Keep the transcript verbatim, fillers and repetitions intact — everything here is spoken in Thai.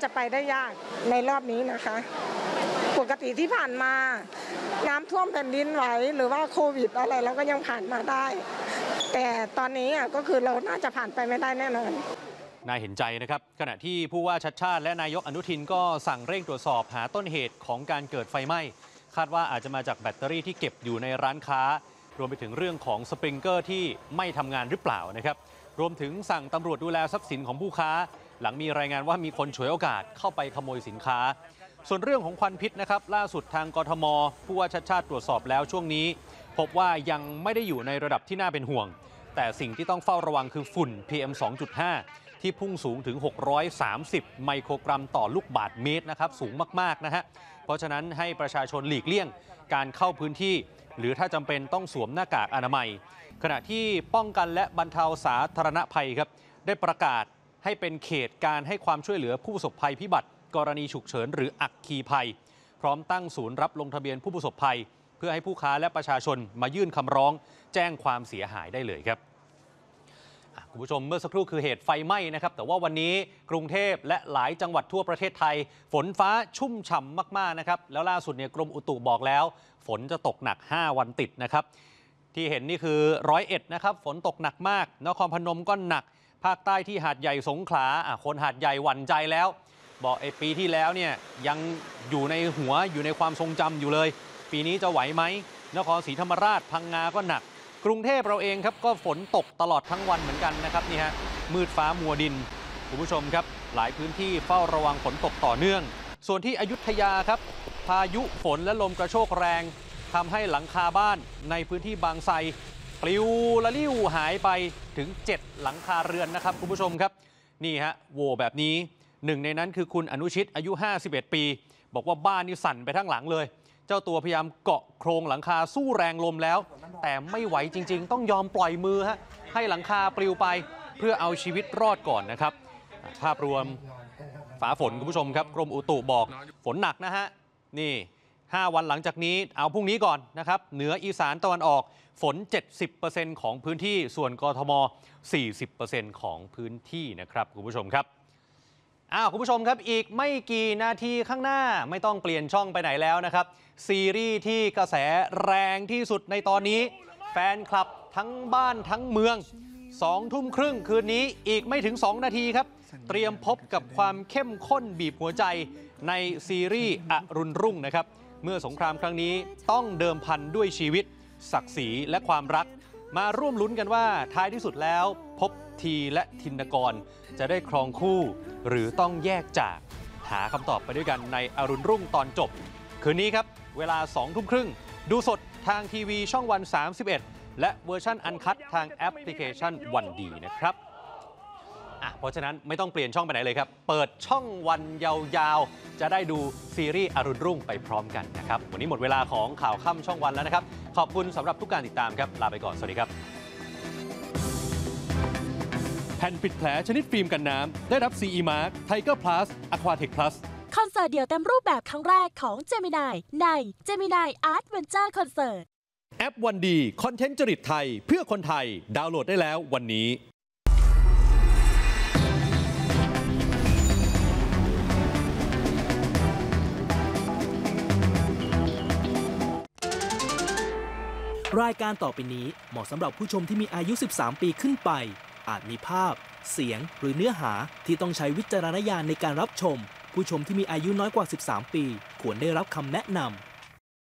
จะไปได้ยากในรอบนี้นะคะปกติที่ผ่านมาน้ำท่วมแผ่นดินไหวหรือว่าโควิดอะไรเราก็ยังผ่านมาได้แต่ตอนนี้ก็คือเราน่าจะผ่านไปไม่ได้แน่นอนน่าเห็นใจนะครับขณะที่ผู้ว่าชัชชาติและนายกอนุทินก็สั่งเร่งตรวจสอบหาต้นเหตุของการเกิดไฟไหม้คาดว่าอาจจะมาจากแบตเตอรี่ที่เก็บอยู่ในร้านค้ารวมไปถึงเรื่องของสปริงเกอร์ที่ไม่ทำงานหรือเปล่านะครับรวมถึงสั่งตำรวจดูแลทรัพย์สินของผู้ค้าหลังมีรายงานว่ามีคนฉวยโอกาสเข้าไปขโมยสินค้าส่วนเรื่องของควันพิษนะครับล่าสุดทางกทม.ผู้ว่าชัชชาติตรวจสอบแล้วช่วงนี้พบว่ายังไม่ได้อยู่ในระดับที่น่าเป็นห่วงแต่สิ่งที่ต้องเฝ้าระวังคือฝุ่น พี เอ็ม สองจุดห้า ที่พุ่งสูงถึงหกร้อยสามสิบไมโครกรัมต่อลูกบาศก์เมตรนะครับสูงมากๆนะฮะเพราะฉะนั้นให้ประชาชนหลีกเลี่ยงการเข้าพื้นที่หรือถ้าจำเป็นต้องสวมหน้ากากอนามัยขณะที่ป้องกันและบรรเทาสาธารณภัยครับได้ประกาศให้เป็นเขตการให้ความช่วยเหลือผู้ประสบภัยพิบัติกรณีฉุกเฉินหรืออัคคีภัยพร้อมตั้งศูนย์รับลงทะเบียนผู้ประสบภัยเพื่อให้ผู้ค้าและประชาชนมายื่นคำร้องแจ้งความเสียหายได้เลยครับคุณผู้ชมเมื่อสักครู่คือเหตุไฟไหม้นะครับแต่ว่าวันนี้กรุงเทพและหลายจังหวัดทั่วประเทศไทยฝนฟ้าชุ่มฉ่ำมากๆนะครับแล้วล่าสุดเนี่ยกรมอุตุบอกแล้วฝนจะตกหนักห้าวันติดนะครับที่เห็นนี่คือร้อยเอ็ดนะครับฝนตกหนักมากนครพนมก็หนักภาคใต้ที่หาดใหญ่สงขลาคนหาดใหญ่หวั่นใจแล้วบอกไอ้ปีที่แล้วเนี่ยยังอยู่ในหัวอยู่ในความทรงจำอยู่เลยปีนี้จะไหวไหมนครศรีธรรมราชพังงาก็หนักกรุงเทพเราเองครับก็ฝนตกตลอดทั้งวันเหมือนกันนะครับนี่ฮะมืดฟ้ามัวดินคุณผู้ชมครับหลายพื้นที่เฝ้าระวังฝนตกต่อเนื่องส่วนที่อยุธยาครับพายุฝนและลมกระโชกแรงทำให้หลังคาบ้านในพื้นที่บางไทรปลิวละลิ่วหายไปถึงเจ็ดหลังคาเรือนนะครับคุณผู้ชมครับนี่ฮะโหว่แบบนี้หนึ่งในนั้นคือคุณอนุชิตอายุห้าสิบเอ็ดปีบอกว่าบ้านนี่สั่นไปทั้งหลังเลยเจ้าตัวพยายามเกาะโครงหลังคาสู้แรงลมแล้วแต่ไม่ไหวจริงๆต้องยอมปล่อยมือฮะให้หลังคาปลิวไปเพื่อเอาชีวิตรอดก่อนนะครับภาพรวมฟ้าฝนคุณผู้ชมครับกรมอุตุบอกฝนหนักนะฮะนี่ห้าวันหลังจากนี้เอาพรุ่งนี้ก่อนนะครับเหนืออีสานตะวันออกฝน เจ็ดสิบเปอร์เซ็นต์ ของพื้นที่ส่วนกทม สี่สิบเปอร์เซ็นต์ ของพื้นที่นะครับคุณผู้ชมครับอ้าวคุณผู้ชมครับอีกไม่กี่นาทีข้างหน้าไม่ต้องเปลี่ยนช่องไปไหนแล้วนะครับซีรีส์ที่กระแสแรงที่สุดในตอนนี้แฟนคลับทั้งบ้านทั้งเมืองสองทุ่มครึ่งคืนนี้อีกไม่ถึงสองนาทีครับเตรียมพบกับความเข้มข้นบีบหัวใจในซีรีส์อรุณรุ่งนะครับเมื่อสงครามครั้งนี้ต้องเดิมพันด้วยชีวิตศักดิ์ศรีและความรักมาร่วมลุ้นกันว่าท้ายที่สุดแล้วพบทีและธินกรจะได้ครองคู่หรือต้องแยกจากหาคำตอบไปด้วยกันในอรุณรุ่งตอนจบคืนนี้ครับเวลาสองทุ่มครึ่งดูสดทางทีวีช่องวันสามสิบเอ็ดและเวอร์ชันอันคัตทางแอปพลิเคชันวันดีนะครับเพราะฉะนั้นไม่ต้องเปลี่ยนช่องไปไหนเลยครับเปิดช่องวันยาวๆจะได้ดูซีรีส์อรุณรุ่งไปพร้อมกันนะครับวันนี้หมดเวลาของข่าวค่ำช่องวันแล้วนะครับขอบคุณสำหรับทุกการติดตามครับลาไปก่อนสวัสดีครับแผ่นปิดแผลชนิดฟิล์มกันน้ำได้รับ ซี อี Mark Tiger Plus Aquatech Plus คอนเสิร์ตเดี่ยวเต็มรูปแบบครั้งแรกของ Gemini ใน Gemini Art Venture Concert แอปวันดีคอนเทนต์จริตไทยเพื่อคนไทยดาวน์โหลดได้แล้ววันนี้รายการต่อไปนี้เหมาะสำหรับผู้ชมที่มีอายุสิบสามปีขึ้นไปอาจมีภาพเสียงหรือเนื้อหาที่ต้องใช้วิจารณญาณในการรับชมผู้ชมที่มีอายุน้อยกว่าสิบสามปีควรได้รับคำแนะนำ